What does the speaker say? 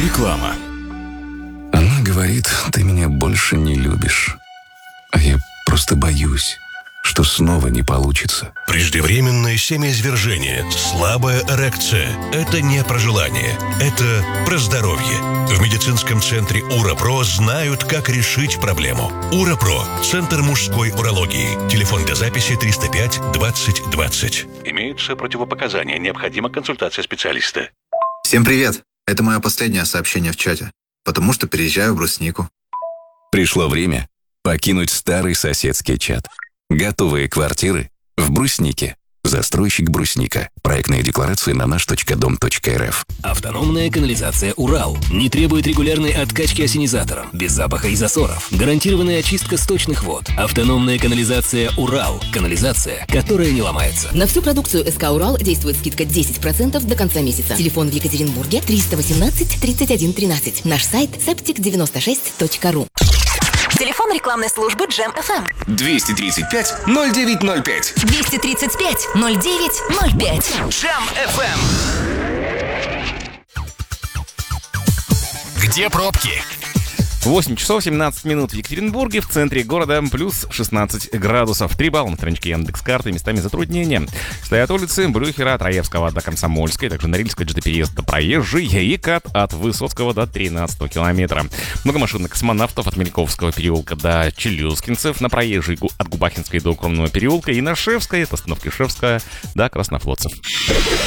Реклама. Она говорит, ты меня больше не любишь. А я просто боюсь, что снова не получится. Преждевременное семяизвержение, слабая эрекция – это не про желание, это про здоровье. В медицинском центре УРАПРО знают, как решить проблему. УРАПРО – Центр мужской урологии. Телефон для записи 305 20 20. Имеются противопоказания. Необходима консультация специалиста. Всем привет! Это мое последнее сообщение в чате, потому что переезжаю в Бруснику. Пришло время покинуть старый соседский чат. Готовые квартиры в Бруснике. Застройщик Брусника. Проектные декларации на наш.дом.рф. Автономная канализация «Урал» не требует регулярной откачки ассенизатором, без запаха и засоров. Гарантированная очистка сточных вод. Автономная канализация «Урал». Канализация, которая не ломается. На всю продукцию СК «Урал» действует скидка 10% до конца месяца. Телефон в Екатеринбурге 318 31 13. Наш сайт septic96.ru. Телефон рекламной службы Джем FM. 235-0905. 235-0905. Джем FM. Где пробки? 8 часов 17 минут в Екатеринбурге, в центре города, плюс 16 градусов. 3 балла на страничке Яндекс.Карты, местами затруднения. Стоят улицы Блюхера, Троевского до Комсомольской, также Норильской, ЖД переезд до Проезжей и КАТ от Высоцкого до 13 километра. Много машин космонавтов от Мельковского переулка до Челюскинцев, на Проезжей от Губахинской до Укромного переулка и на Шевской, от остановки Шевская до Краснофлотцев.